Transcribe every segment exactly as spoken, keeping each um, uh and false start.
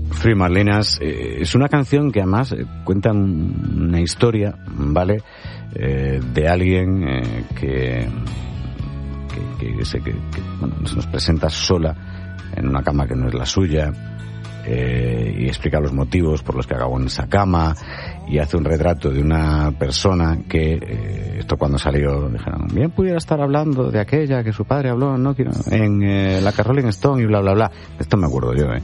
Three Marlenas eh, es una canción que además eh, cuenta una historia, ¿vale? Eh, de alguien eh, que, que, que, que, que bueno, se nos presenta sola en una cama que no es la suya, eh, y explica los motivos por los que acabó en esa cama, y hace un retrato de una persona que, eh, esto cuando salió, dijeron, bien pudiera estar hablando de aquella que su padre habló ¿no? en eh, la Rolling Stone y bla bla bla. Esto me acuerdo yo, eh.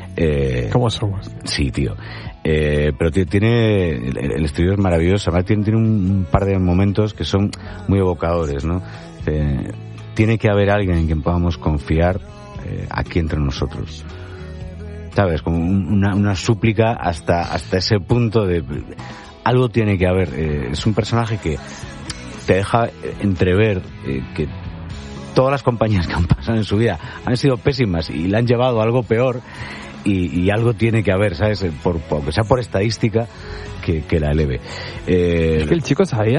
eh ¿Cómo somos? Sí, tío. Eh, pero tiene, el, el estudio es maravilloso, además tiene, tiene un par de momentos que son muy evocadores, ¿no? Eh, tiene que haber alguien en quien podamos confiar eh, aquí entre nosotros. ¿Sabes? Como una, una súplica hasta, hasta ese punto de... Algo tiene que haber. Eh, es un personaje que te deja entrever eh, que todas las compañías que han pasado en su vida han sido pésimas y le han llevado a algo peor, y, y algo tiene que haber, ¿sabes? Por, por, aunque sea por estadística, que, que la eleve. Eh, es que el chico sabía,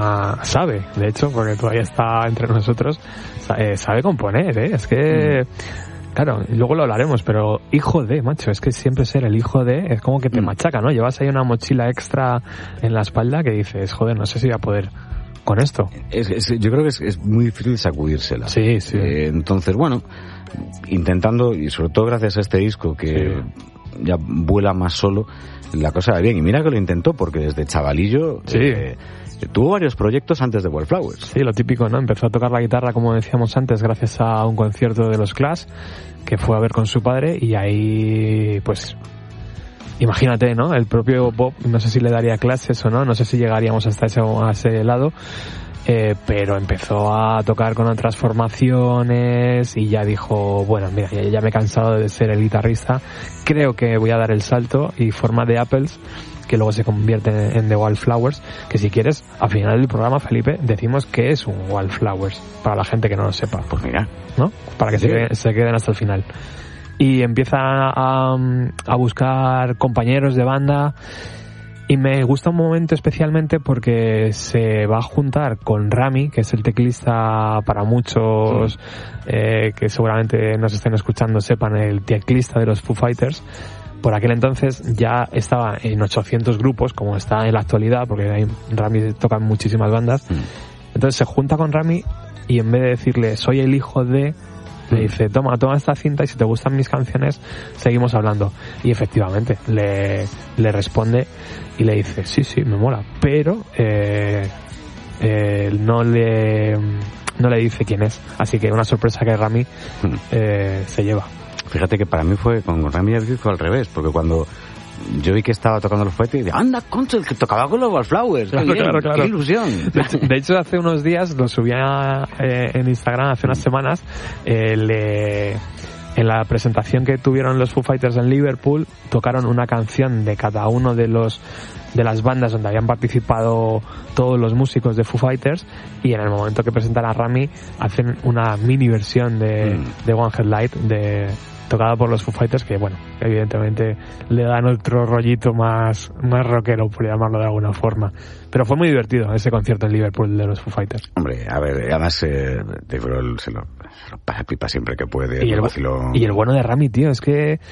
sabe, de hecho, porque todavía está entre nosotros, sabe, sabe componer, ¿eh? Es que... Mm. Claro, luego lo hablaremos, pero hijo de, macho, es que siempre ser el hijo de es como que te machaca, ¿no? Llevas ahí una mochila extra en la espalda que dices, joder, no sé si voy a poder con esto. Es, es, yo creo que es, es muy difícil sacudírsela. Sí, sí. Eh, entonces, bueno, intentando, y sobre todo gracias a este disco que sí. ya vuela más solo, la cosa va bien. Y mira que lo intentó, porque desde chavalillo... Sí. Eh, tuvo varios proyectos antes de Wildflowers. Sí, lo típico, ¿no? Empezó a tocar la guitarra, como decíamos antes, gracias a un concierto de los Clash que fue a ver con su padre, y ahí, pues, imagínate, ¿no? El propio Bob, no sé si le daría clases o no, no sé si llegaríamos hasta ese, a ese lado, eh, pero empezó a tocar con otras formaciones y ya dijo, bueno, mira, ya, ya me he cansado de ser el guitarrista, creo que voy a dar el salto, y forma The Apples, que luego se convierte en, en The Wildflowers, que si quieres, al final del programa, Felipe, decimos que es un Wildflowers, para la gente que no lo sepa. Pues mira, ¿no? Para que sí. se, se queden hasta el final. Y empieza a, a buscar compañeros de banda, y me gusta un momento especialmente porque se va a juntar con Rami, que es el teclista, para muchos sí. eh, que seguramente nos estén escuchando sepan, el teclista de los Foo Fighters. Por aquel entonces ya estaba en ochocientos grupos, como está en la actualidad, porque ahí Rami toca en muchísimas bandas. Mm. Entonces se junta con Rami, y en vez de decirle soy el hijo de, mm. le dice toma, toma esta cinta, y si te gustan mis canciones seguimos hablando. Y efectivamente le, le responde y le dice sí, sí, me mola, pero eh, eh, no le no le dice quién es. Así que una sorpresa que Rami mm. eh, se lleva. Fíjate que para mí fue con Rami fue al revés, porque cuando yo vi que estaba tocando los fuetes, dije, anda, concho, el que tocaba con los Wildflowers, claro, qué, bien, claro, claro. qué ilusión. De hecho, de hecho, hace unos días, lo subía eh, en Instagram, hace unas semanas, eh, le, en la presentación que tuvieron los Foo Fighters en Liverpool, tocaron una canción de cada uno de los de las bandas donde habían participado todos los músicos de Foo Fighters, y en el momento que presentan a Rami hacen una mini versión de, mm. de One Headlight de tocada por los Foo Fighters, que bueno, evidentemente le dan otro rollito más más rockero, por llamarlo de alguna forma. Pero fue muy divertido ese concierto en Liverpool de los Foo Fighters. Hombre, a ver, además eh, Dave Grohl se lo, se lo pasa pipa siempre que puede. Y el, y el bueno de Rami, tío, es que